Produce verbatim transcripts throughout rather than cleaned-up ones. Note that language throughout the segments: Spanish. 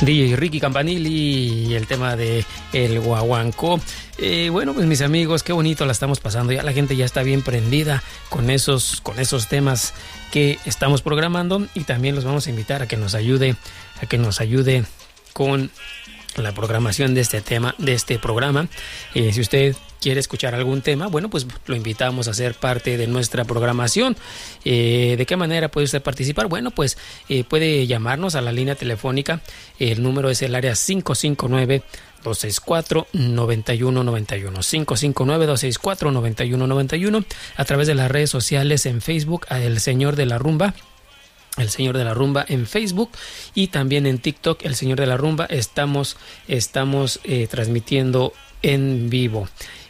D J Ricky Campanili y el tema de El Guaguancó. Eh, bueno, pues mis amigos, qué bonito la estamos pasando. Ya la gente ya está bien prendida con esos, con esos temas que estamos programando, y también los vamos a invitar a que nos ayude, a que nos ayude con la programación de este tema, de este programa. Eh, si usted quiere escuchar algún tema, bueno, pues lo invitamos a ser parte de nuestra programación. Eh, ¿De qué manera puede usted participar? Bueno, pues eh, puede llamarnos a la línea telefónica. El número es el área cinco cinco nueve, dos seis cuatro, nueve uno nueve uno. cinco cinco nueve, dos seis cuatro, nueve uno nueve uno. A través de las redes sociales, en Facebook, a El Señor de la Rumba. El Señor de la Rumba en Facebook, y también en TikTok, El Señor de la Rumba. Estamos, estamos eh, transmitiendo en vivo.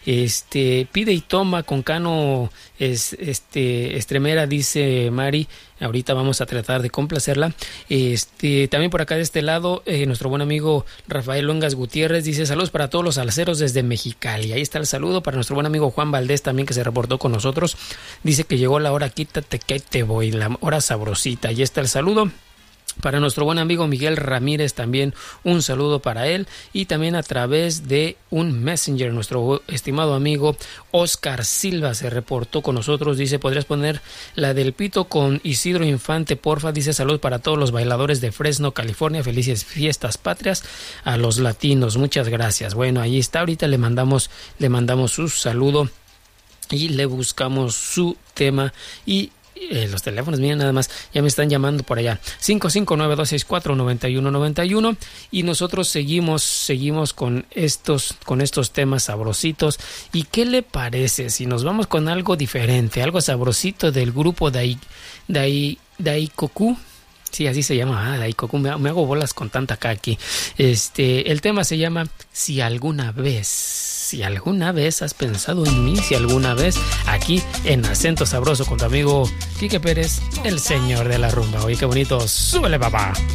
Este, pide y toma con Cano es, este, Estremera, dice Mari. Ahorita vamos a tratar de complacerla. Este, también por acá de este lado, eh, nuestro buen amigo Rafael Longas Gutiérrez dice: saludos para todos los salseros desde Mexicali. Ahí está el saludo para nuestro buen amigo Juan Valdés también, que se reportó con nosotros. Dice que llegó la hora, quítate que ahí te voy, la hora sabrosita. Ahí está el saludo. Para nuestro buen amigo Miguel Ramírez también un saludo para él, y también a través de un messenger nuestro estimado amigo Oscar Silva se reportó con nosotros. Dice: ¿podrías poner la del Pito con Isidro Infante, porfa? Dice: salud para todos los bailadores de Fresno, California, felices fiestas patrias a los latinos, muchas gracias. Bueno, ahí está, ahorita le mandamos, le mandamos su saludo y le buscamos su tema. Y Eh, los teléfonos, miren nada más, ya me están llamando por allá, cinco cinco nueve, dos seis cuatro, nueve uno nueve uno, y nosotros seguimos seguimos con estos con estos temas sabrositos. ¿Y qué le parece si nos vamos con algo diferente, algo sabrosito del grupo Dai, Dai, Daikoku? Sí, así se llama, ah, Daikoku, me, me hago bolas con tanta acá aquí. Este, el tema se llama Si alguna vez, si alguna vez has pensado en mí, si alguna vez, aquí en Acento Sabroso con tu amigo Quique Pérez, el Señor de la Rumba. Oye, qué bonito, súbele, papá.